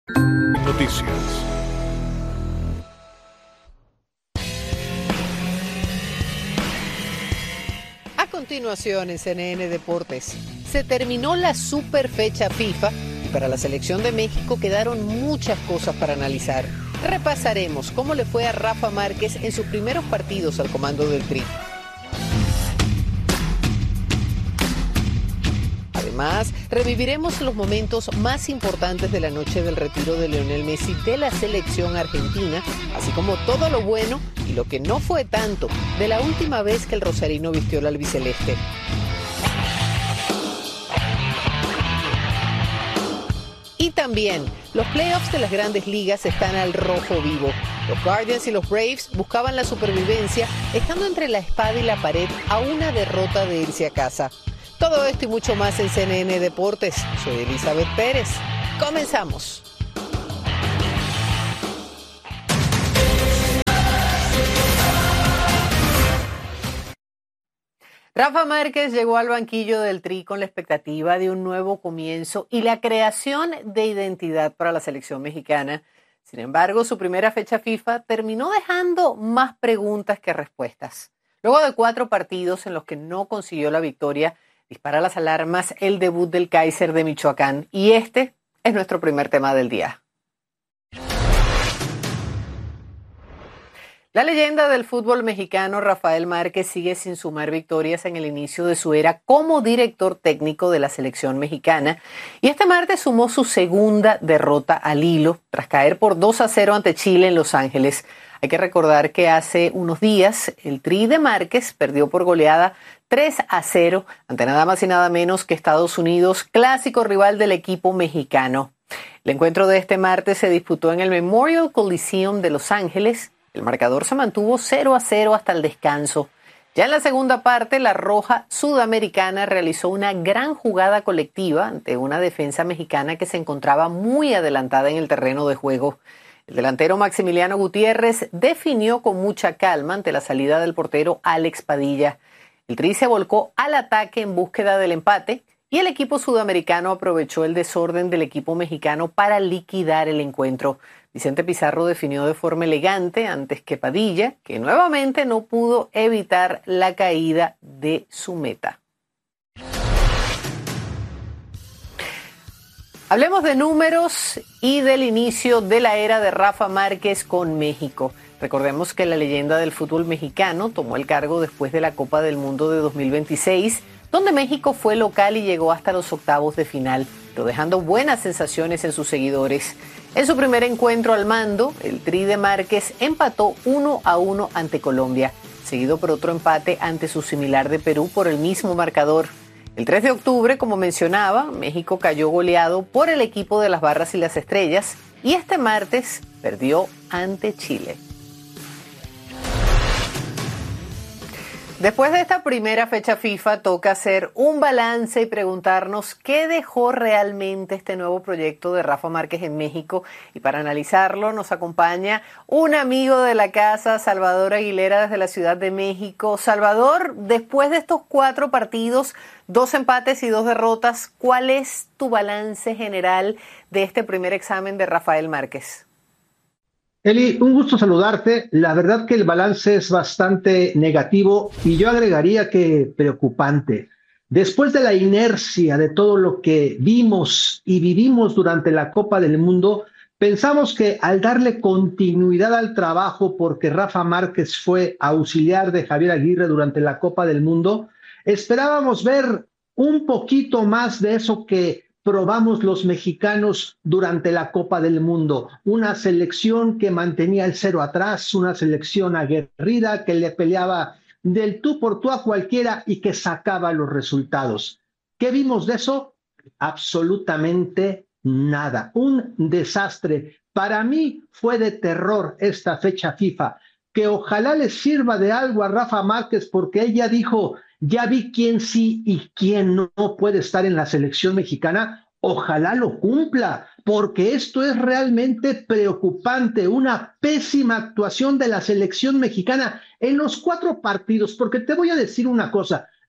Noticias. A continuación en CNN Deportes, se terminó la super fecha FIFA y para la selección de México quedaron muchas cosas para analizar. Repasaremos cómo le fue a Rafa Márquez en sus primeros partidos al comando del Tri. Además, reviviremos los momentos más importantes de la noche del retiro de Lionel Messi de la selección argentina, así como todo lo bueno y lo que no fue tanto de la última vez que el rosarino vistió la albiceleste. Y también, los playoffs de las grandes ligas están al rojo vivo. Los Guardians y los Braves buscaban la supervivencia, estando entre la espada y la pared a una derrota de irse a casa. Todo esto y mucho más en CNN Deportes. Soy Elizabeth Pérez. Comenzamos. Rafa Márquez llegó al banquillo del Tri con la expectativa de un nuevo comienzo y la creación de identidad para la selección mexicana. Sin embargo, su primera fecha FIFA terminó dejando más preguntas que respuestas. Luego de 4 partidos en los que no consiguió la victoria, dispara las alarmas el debut del Kaiser de Michoacán. Y este es nuestro primer tema del día. La leyenda del fútbol mexicano Rafael Márquez sigue sin sumar victorias en el inicio de su era como director técnico de la selección mexicana. Y este martes sumó su segunda derrota al hilo tras caer por 2-0 ante Chile en Los Ángeles. Hay que recordar que hace unos días el Tri de Márquez perdió por goleada 3-0 ante nada más y nada menos que Estados Unidos, clásico rival del equipo mexicano. El encuentro de este martes se disputó en el Memorial Coliseum de Los Ángeles. El marcador se mantuvo 0-0 hasta el descanso. Ya en la segunda parte, la Roja Sudamericana realizó una gran jugada colectiva ante una defensa mexicana que se encontraba muy adelantada en el terreno de juego. El delantero Maximiliano Gutiérrez definió con mucha calma ante la salida del portero Alex Padilla. El Tri se volcó al ataque en búsqueda del empate y el equipo sudamericano aprovechó el desorden del equipo mexicano para liquidar el encuentro. Vicente Pizarro definió de forma elegante antes que Padilla, que nuevamente no pudo evitar la caída de su meta. Hablemos de números y del inicio de la era de Rafa Márquez con México. Recordemos que la leyenda del fútbol mexicano tomó el cargo después de la Copa del Mundo de 2026, donde México fue local y llegó hasta los octavos de final, pero dejando buenas sensaciones en sus seguidores. En su primer encuentro al mando, el Tri de Márquez empató 1-1 ante Colombia, seguido por otro empate ante su similar de Perú por el mismo marcador. El 3 de octubre, como mencionaba, México cayó goleado por el equipo de las Barras y las Estrellas y este martes perdió ante Chile. Después de esta primera fecha FIFA, toca hacer un balance y preguntarnos qué dejó realmente este nuevo proyecto de Rafa Márquez en México. Y para analizarlo nos acompaña un amigo de la casa, Salvador Aguilera, desde la Ciudad de México. Salvador, después de estos 4 partidos, 2 empates y 2 derrotas, ¿cuál es tu balance general de este primer examen de Rafael Márquez? Eli, un gusto saludarte. La verdad que el balance es bastante negativo y yo agregaría que preocupante. Después de la inercia de todo lo que vimos y vivimos durante la Copa del Mundo, pensamos que al darle continuidad al trabajo, porque Rafa Márquez fue auxiliar de Javier Aguirre durante la Copa del Mundo, esperábamos ver un poquito más de eso que probamos los mexicanos durante la Copa del Mundo. Una selección que mantenía el 0 atrás, una selección aguerrida que le peleaba del tú por tú a cualquiera y que sacaba los resultados. ¿Qué vimos de eso? Absolutamente nada. Un desastre. Para mí fue de terror esta fecha FIFA, que ojalá le sirva de algo a Rafa Márquez, porque ella dijo: ya vi quién sí y quién no puede estar en la selección mexicana. Ojalá lo cumpla, porque esto es realmente preocupante. Una pésima actuación de la selección mexicana en los 4 partidos, porque te voy a decir una cosa.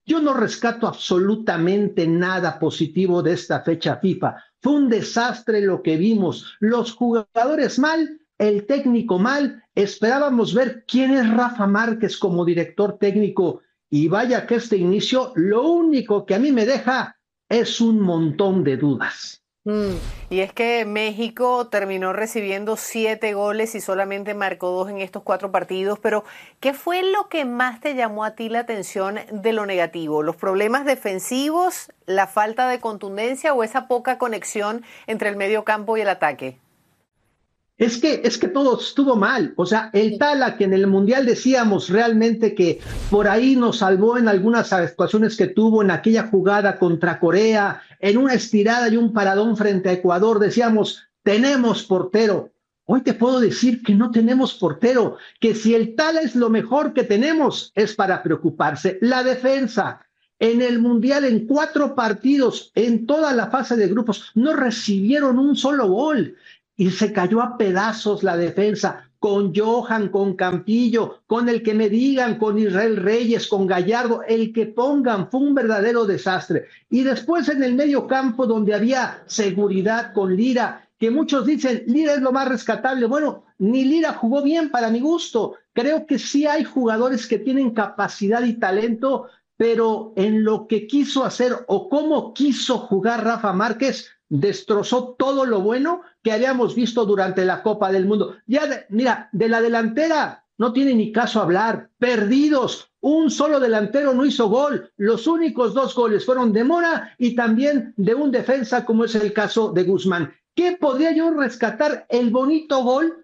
Yo no rescato absolutamente nada positivo de esta fecha FIFA. Fue un desastre lo que vimos. Los jugadores mal, el técnico mal. Esperábamos ver quién es Rafa Márquez como director técnico. Y vaya que este inicio, lo único que a mí me deja es un montón de dudas. Y es que México terminó recibiendo 7 goles y solamente marcó 2 en estos 4 partidos, pero ¿qué fue lo que más te llamó a ti la atención de lo negativo? ¿Los problemas defensivos, la falta de contundencia o esa poca conexión entre el medio campo y el ataque? Es que todo estuvo mal. O sea, el Tala que en el Mundial decíamos realmente que por ahí nos salvó en algunas actuaciones que tuvo en aquella jugada contra Corea, en una estirada y un paradón frente a Ecuador, decíamos, tenemos portero. Hoy te puedo decir que no tenemos portero, que si el Tala es lo mejor que tenemos, es para preocuparse. La defensa. En el Mundial, en 4 partidos, en toda la fase de grupos, no recibieron un solo gol y se cayó a pedazos la defensa, con Johan, con Campillo, con el que me digan, con Israel Reyes, con Gallardo, el que pongan, fue un verdadero desastre. Y después en el medio campo, donde había seguridad con Lira, que muchos dicen, Lira es lo más rescatable. Bueno, ni Lira jugó bien para mi gusto. Creo que sí hay jugadores que tienen capacidad y talento, pero en lo que quiso hacer o cómo quiso jugar Rafa Márquez, destrozó todo lo bueno que habíamos visto durante la Copa del Mundo. Mira, de la delantera no tiene ni caso hablar. Perdidos, un solo delantero no hizo gol. Los únicos 2 goles fueron de Mora y también de un defensa, como es el caso de Guzmán. ¿Qué podría yo rescatar? El bonito gol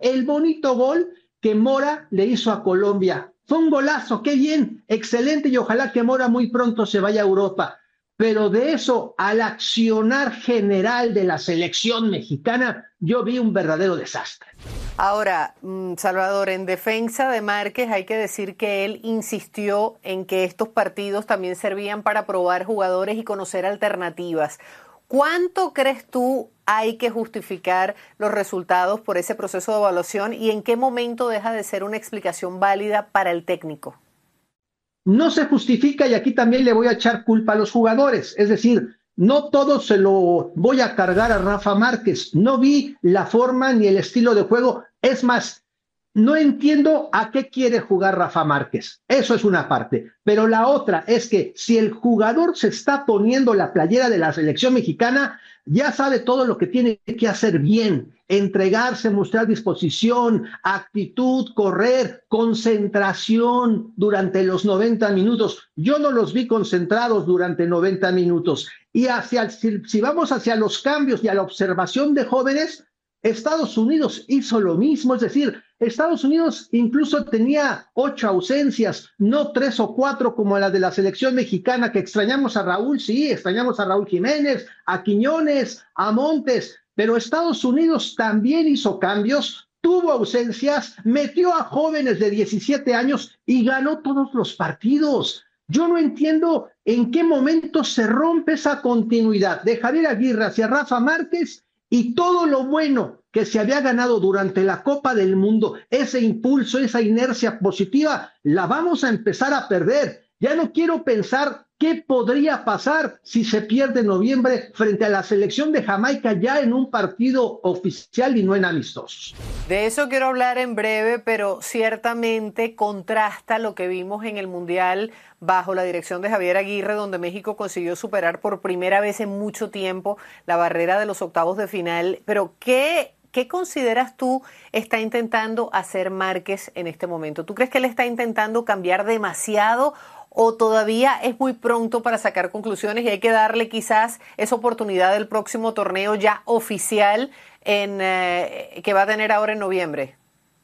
que Mora le hizo a Colombia. Fue un golazo, qué bien, excelente, y ojalá que Mora muy pronto se vaya a Europa. Pero de eso al accionar general de la selección mexicana, yo vi un verdadero desastre. Ahora, Salvador, en defensa de Márquez hay que decir que él insistió en que estos partidos también servían para probar jugadores y conocer alternativas. ¿Cuánto crees tú hay que justificar los resultados por ese proceso de evaluación y en qué momento deja de ser una explicación válida para el técnico? No se justifica y aquí también le voy a echar culpa a los jugadores. Es decir, no todo se lo voy a cargar a Rafa Márquez. No vi la forma ni el estilo de juego. Es más, no entiendo a qué quiere jugar Rafa Márquez. Eso es una parte. Pero la otra es que si el jugador se está poniendo la playera de la selección mexicana, ya sabe todo lo que tiene que hacer bien, entregarse, mostrar disposición, actitud, correr, concentración durante los 90 minutos. Yo no los vi concentrados durante 90 minutos. Y si vamos hacia los cambios y a la observación de jóvenes, Estados Unidos hizo lo mismo, es decir, Estados Unidos incluso tenía 8 ausencias, no 3 o 4 como la de la selección mexicana, que extrañamos a Raúl, sí, extrañamos a Raúl Jiménez, a Quiñones, a Montes, pero Estados Unidos también hizo cambios, tuvo ausencias, metió a jóvenes de 17 años y ganó todos los partidos. Yo no entiendo en qué momento se rompe esa continuidad de Javier Aguirre hacia Rafa Márquez y todo lo bueno que se había ganado durante la Copa del Mundo, ese impulso, esa inercia positiva, la vamos a empezar a perder. Ya no quiero pensar qué podría pasar si se pierde en noviembre frente a la selección de Jamaica ya en un partido oficial y no en amistosos. De eso quiero hablar en breve, pero ciertamente contrasta lo que vimos en el Mundial bajo la dirección de Javier Aguirre, donde México consiguió superar por primera vez en mucho tiempo la barrera de los octavos de final. Pero ¿qué consideras tú está intentando hacer Márquez en este momento? ¿Tú crees que él está intentando cambiar demasiado o todavía es muy pronto para sacar conclusiones y hay que darle quizás esa oportunidad del próximo torneo ya oficial que va a tener ahora en noviembre?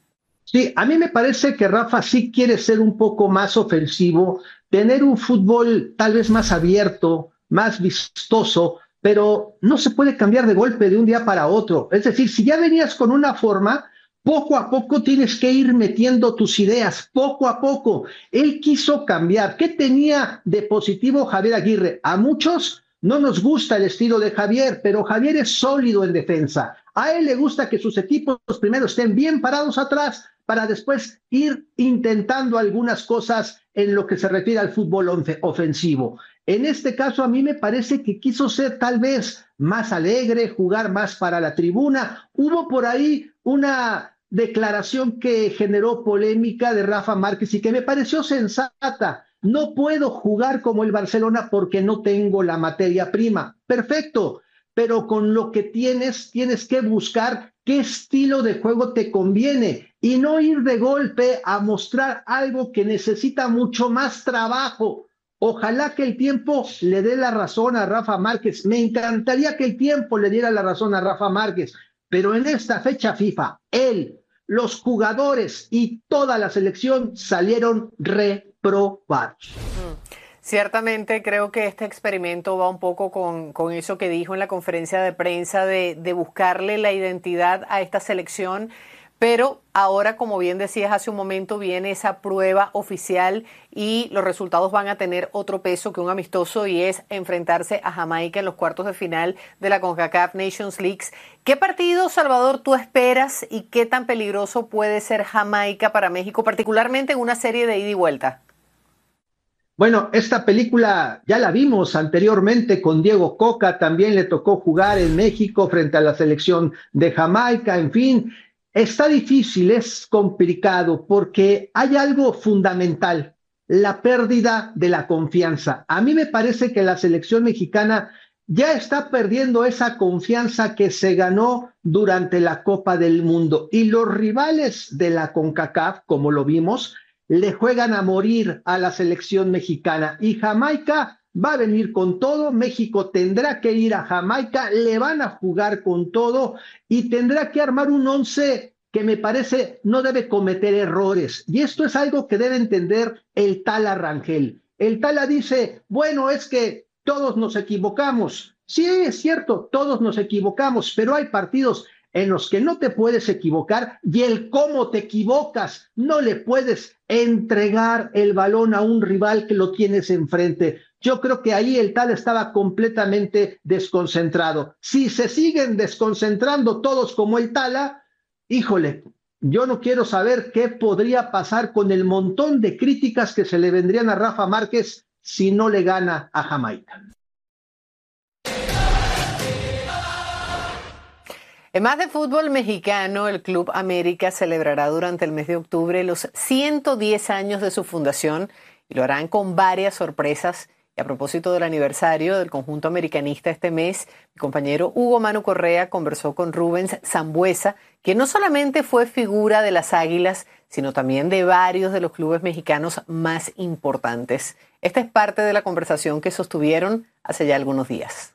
Sí, a mí me parece que Rafa sí quiere ser un poco más ofensivo, tener un fútbol tal vez más abierto, más vistoso, pero no se puede cambiar de golpe de un día para otro. Es decir, si ya venías con una forma, poco a poco tienes que ir metiendo tus ideas, poco a poco. Él quiso cambiar. ¿Qué tenía de positivo Javier Aguirre? A muchos no nos gusta el estilo de Javier, pero Javier es sólido en defensa. A él le gusta que sus equipos primero estén bien parados atrás para después ir intentando algunas cosas en lo que se refiere al fútbol ofensivo. En este caso, a mí me parece que quiso ser tal vez más alegre, jugar más para la tribuna. Hubo por ahí una declaración que generó polémica de Rafa Márquez y que me pareció sensata. No puedo jugar como el Barcelona porque no tengo la materia prima. Perfecto, pero con lo que tienes que buscar qué estilo de juego te conviene y no ir de golpe a mostrar algo que necesita mucho más trabajo. Ojalá que el tiempo le dé la razón a Rafa Márquez. Me encantaría que el tiempo le diera la razón a Rafa Márquez, pero en esta fecha FIFA, él, los jugadores y toda la selección salieron reprobados. Ciertamente creo que este experimento va un poco con eso que dijo en la conferencia de prensa de buscarle la identidad a esta selección, pero ahora, como bien decías hace un momento, viene esa prueba oficial y los resultados van a tener otro peso que un amistoso y es enfrentarse a Jamaica en los cuartos de final de la CONCACAF Nations League. ¿Qué partido, Salvador, tú esperas y qué tan peligroso puede ser Jamaica para México, particularmente en una serie de ida y vuelta? Bueno, esta película ya la vimos anteriormente con Diego Coca, también le tocó jugar en México frente a la selección de Jamaica, en fin, está difícil, es complicado porque hay algo fundamental, la pérdida de la confianza. A mí me parece que la selección mexicana ya está perdiendo esa confianza que se ganó durante la Copa del Mundo y los rivales de la CONCACAF, como lo vimos, le juegan a morir a la selección mexicana y Jamaica va a venir con todo, México tendrá que ir a Jamaica, le van a jugar con todo y tendrá que armar un once que me parece no debe cometer errores. Y esto es algo que debe entender el Tala Rangel. El Tala dice, bueno, es que todos nos equivocamos. Sí, es cierto, todos nos equivocamos, pero hay partidos en los que no te puedes equivocar y el cómo te equivocas, no le puedes entregar el balón a un rival que lo tienes enfrente. Yo creo que ahí el Tala estaba completamente desconcentrado. Si se siguen desconcentrando todos como el Tala, híjole, yo no quiero saber qué podría pasar con el montón de críticas que se le vendrían a Rafa Márquez si no le gana a Jamaica. En más de fútbol mexicano, el Club América celebrará durante el mes de octubre los 110 años de su fundación y lo harán con varias sorpresas. Y a propósito del aniversario del conjunto americanista este mes, mi compañero Hugo Manu Correa conversó con Rubens Sambueza, quien no solamente fue figura de las Águilas, sino también de varios de los clubes mexicanos más importantes. Esta es parte de la conversación que sostuvieron hace ya algunos días.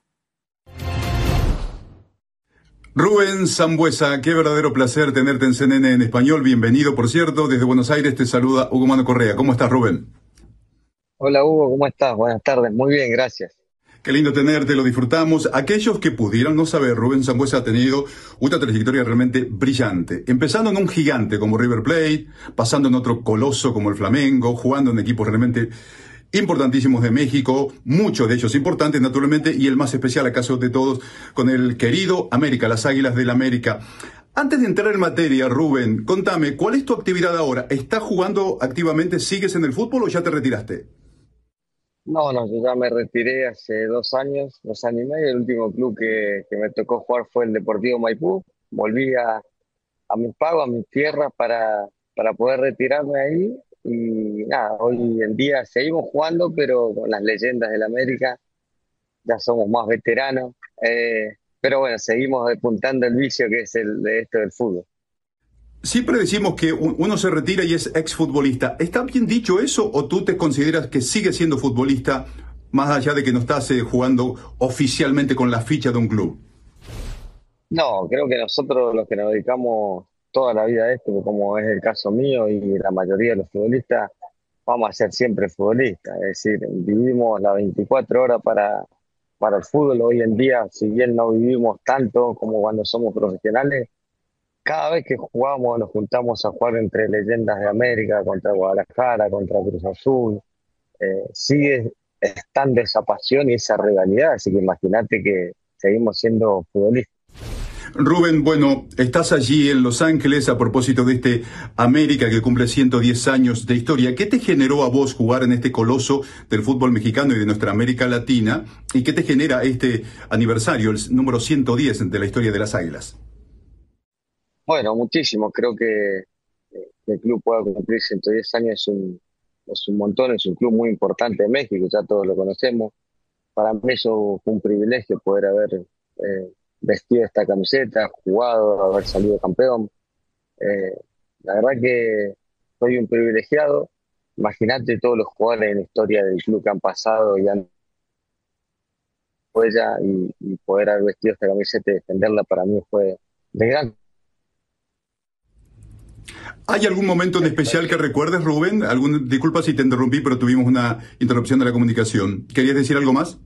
Rubens Sambueza, qué verdadero placer tenerte en CNN en español. Bienvenido, por cierto. Desde Buenos Aires te saluda Hugo Manu Correa. ¿Cómo estás, Rubén? Hola Hugo, ¿cómo estás? Buenas tardes, muy bien, gracias. Qué lindo tenerte, lo disfrutamos. Aquellos que pudieran no saber, Rubén Sambueza ha tenido una trayectoria realmente brillante. Empezando en un gigante como River Plate, pasando en otro coloso como el Flamengo, jugando en equipos realmente importantísimos de México, muchos de ellos importantes naturalmente, y el más especial acaso de todos, con el querido América, las Águilas del América. Antes de entrar en materia, Rubén, contame, ¿cuál es tu actividad ahora? ¿Estás jugando activamente, sigues en el fútbol o ya te retiraste? No, yo ya me retiré hace 2 años, 2 años y medio. El último club que me tocó jugar fue el Deportivo Maipú. Volví a mis pagos, a mis tierras para poder retirarme ahí. Y nada, hoy en día seguimos jugando, pero con las leyendas del América, ya somos más veteranos. Pero bueno, seguimos despuntando el vicio que es el de esto del fútbol. Siempre decimos que uno se retira y es exfutbolista. ¿Está bien dicho eso o tú te consideras que sigues siendo futbolista más allá de que no estás jugando oficialmente con la ficha de un club? No, creo que nosotros los que nos dedicamos toda la vida a esto, como es el caso mío y la mayoría de los futbolistas, vamos a ser siempre futbolistas. Es decir, vivimos las 24 horas para el fútbol. Hoy en día, si bien no vivimos tanto como cuando somos profesionales, cada vez que jugamos nos juntamos a jugar entre leyendas de América, contra Guadalajara, contra Cruz Azul. Sigue estando esa pasión y esa rivalidad, así que imagínate que seguimos siendo futbolistas. Rubén, bueno, estás allí en Los Ángeles a propósito de este América que cumple 110 años de historia. ¿Qué te generó a vos jugar en este coloso del fútbol mexicano y de nuestra América Latina? ¿Y qué te genera este aniversario, el número 110 de la historia de las Águilas? Bueno, muchísimo. Creo que el club pueda cumplir 110 años es un montón, es un club muy importante de México, ya todos lo conocemos. Para mí eso fue un privilegio poder haber vestido esta camiseta, jugado, haber salido campeón. Eh, la verdad que soy un privilegiado. Imagínate todos los jugadores en la historia del club que han pasado y han huella y poder haber vestido esta camiseta y defenderla para mí fue de gran. ¿Hay algún momento en especial que recuerdes, Rubén? Disculpa si te interrumpí, pero tuvimos una interrupción de la comunicación. ¿Querías decir algo más?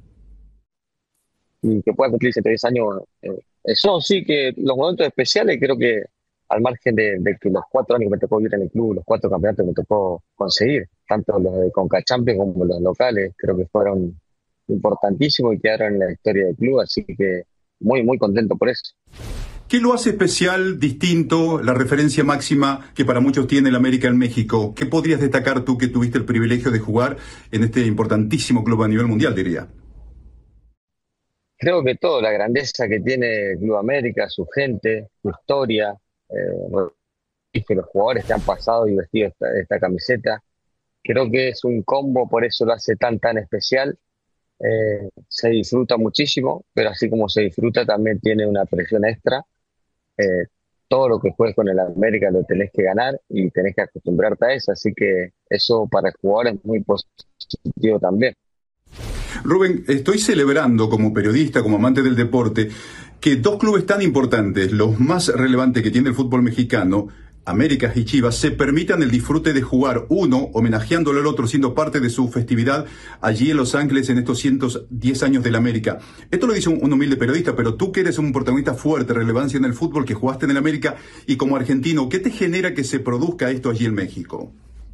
Y que pueda cumplir 110 años. Eso sí, que los momentos especiales creo que al margen de que los 4 años que me tocó vivir en el club, los 4 campeonatos que me tocó conseguir, tanto los de Conca Champions como los locales, creo que fueron importantísimos y quedaron en la historia del club, así que muy, muy contento por eso. ¿Qué lo hace especial, distinto, la referencia máxima que para muchos tiene el América en México? ¿Qué podrías destacar tú que tuviste el privilegio de jugar en este importantísimo club a nivel mundial, diría? Creo que todo, la grandeza que tiene el Club América, su gente, su historia, que los jugadores que han pasado y vestido esta camiseta, creo que es un combo, por eso lo hace tan, tan especial. Se disfruta muchísimo, pero así como se disfruta también tiene una presión extra. Eh, Todo lo que juegues con el América lo tenés que ganar y tenés que acostumbrarte a eso, así que eso para el jugador es muy positivo también. Rubén, estoy celebrando como periodista, como amante del deporte, que dos clubes tan importantes, los más relevantes que tiene el fútbol mexicano, América y Chivas, se permitan el disfrute de jugar, uno homenajeándolo al otro, siendo parte de su festividad allí en Los Ángeles en estos 110 años del América. Esto lo dice un humilde periodista, pero tú que eres un protagonista fuerte, relevancia en el fútbol, que jugaste en el América y como argentino, ¿qué te genera que se produzca esto allí en México?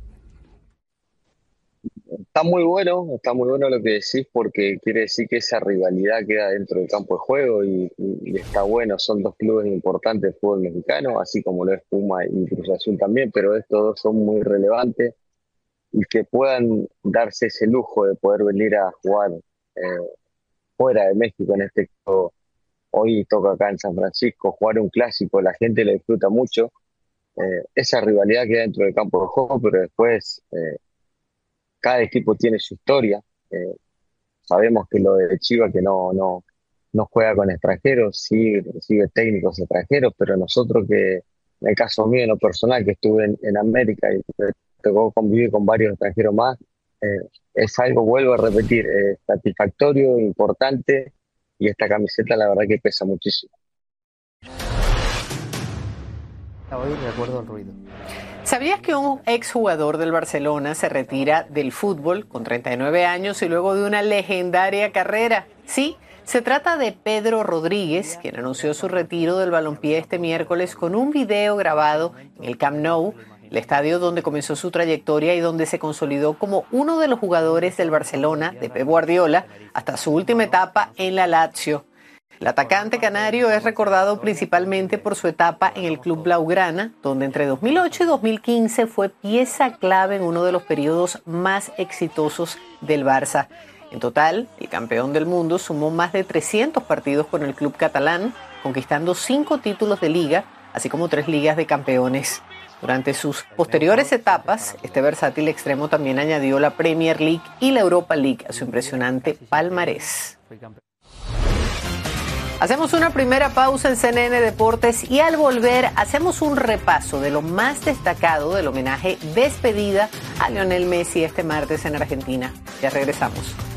Está muy bueno lo que decís porque quiere decir que esa rivalidad queda dentro del campo de juego y está bueno, son dos clubes importantes del fútbol mexicano, así como lo es Puma y Cruz Azul también, pero estos dos son muy relevantes y que puedan darse ese lujo de poder venir a jugar eh, fuera de México, en este caso, hoy toca acá en San Francisco, jugar un clásico, la gente lo disfruta mucho, esa rivalidad queda dentro del campo de juego, pero después cada equipo tiene su historia. Eh, Sabemos que lo de Chivas que no juega con extranjeros, sí recibe técnicos extranjeros, pero nosotros que, en el caso mío, en lo personal, que estuve en América y me tocó convivir con varios extranjeros más, eh, es algo, vuelvo a repetir, satisfactorio, importante, y esta camiseta la verdad que pesa muchísimo. Hoy de acuerdo al ruido. ¿Sabías que un exjugador del Barcelona se retira del fútbol con 39 años y luego de una legendaria carrera? Sí, se trata de Pedro Rodríguez, quien anunció su retiro del balompié este miércoles con un video grabado en el Camp Nou, el estadio donde comenzó su trayectoria y donde se consolidó como uno de los jugadores del Barcelona de Pep Guardiola hasta su última etapa en la Lazio. El atacante canario es recordado principalmente por su etapa en el club blaugrana, donde entre 2008 y 2015 fue pieza clave en uno de los periodos más exitosos del Barça. En total, el campeón del mundo sumó más de 300 partidos con el club catalán, conquistando 5 títulos de liga, así como 3 ligas de campeones. Durante sus posteriores etapas, este versátil extremo también añadió la Premier League y la Europa League a su impresionante palmarés. Hacemos una primera pausa en CNN Deportes y al volver hacemos un repaso de lo más destacado del homenaje despedida a Lionel Messi este martes en Argentina. Ya regresamos.